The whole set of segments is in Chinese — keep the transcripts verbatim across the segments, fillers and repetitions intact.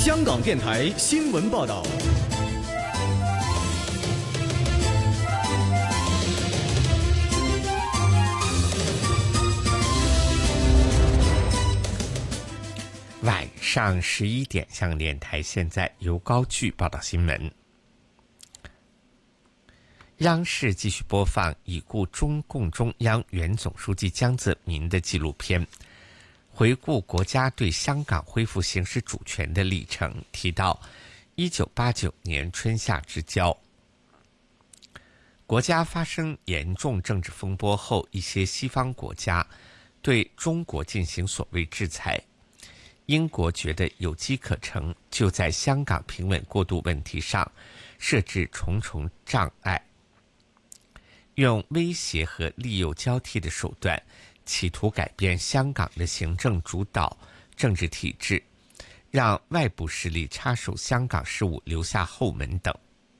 香港电台新闻报道。 晚上十一点，香港电台现在由高炬报道新闻。央视继续播放已故中共中央原总书记江泽民的纪录片，回顾国家对香港恢复行使主权的历程，提到一九八九年春夏之交，国家发生严重政治风波后，一些西方国家对中国进行所谓制裁。英国觉得有机可乘，就在香港平稳过渡问题上设置重重障碍，用威胁和利诱交替的手段，企图改变香港的行政主导政治体制，让外部势力插手香港事务留下后门等。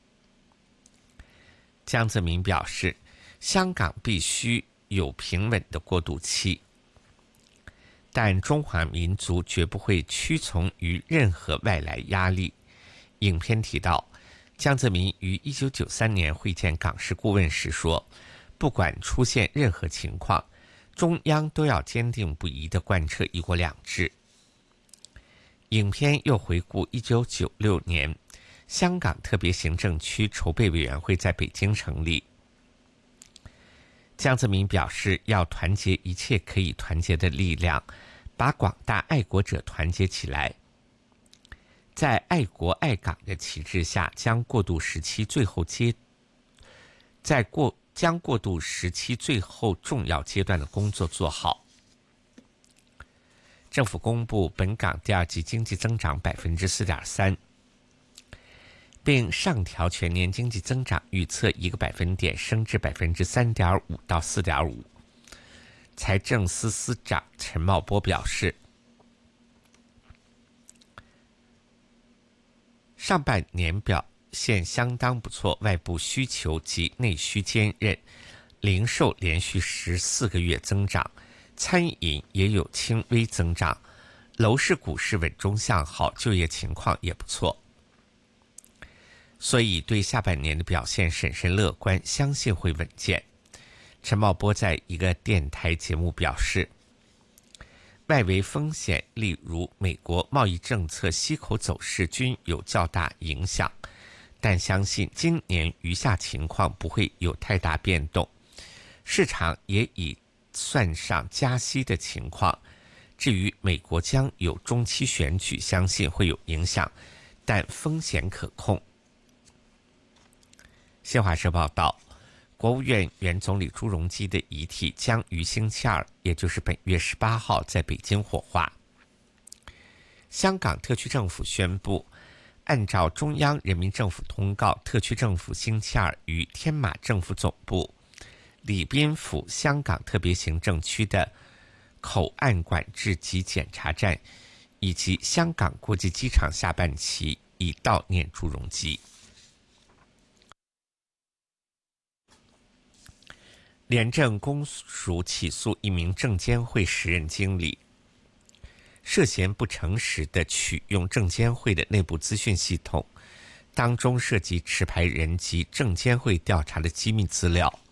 江泽民表示，香港必须有平稳的过渡期，但中华民族绝不会屈从于任何外来压力。影片提到，江泽民于一九九三年会见港事顾问时说，不管出现任何情况，中央都要坚定不移地贯彻一国两制。影片又回顾一九九六年，香港特别行政区筹备委员会在北京成立。江泽民表示，要团结一切可以团结的力量，把广大爱国者团结起来，在爱国爱港的旗帜下，将过渡时期最后阶在过将过渡时期最后重要阶段的工作做好。政府公布本港第二季经济增长 百分之四点三， 并上调全年经济增长预测一个百分点，升至 百分之三点五 到 四点五。财政司司长陈茂波表示，上半年表现相当不错，外部需求及内需坚韧，零售连续十四个月增长，餐饮也有轻微增长，楼市股市稳中向好，就业情况也不错，所以对下半年的表现审慎乐观，相信会稳健。陈茂波在一个电台节目表示，外围风险例如美国贸易政策息口走势均有较大影响，但相信今年余下情况不会有太大变动，市场也已算上加息的情况。至于美国将有中期选举，相信会有影响，但风险可控。新华社报道，国务院原总理朱镕基的遗体将于星期二，也就是本月十八号在北京火化。香港特区政府宣布，按照中央人民政府通告，特区政府星期二于天马政府总部、礼宾府香港特别行政区的口岸管制及检查站以及香港国际机场下半旗，以悼念朱镕基。廉政公署起诉一名证监会时任经理，涉嫌不诚实地取用证监会的内部资讯系统，当中涉及持牌人及证监会调查的机密资料。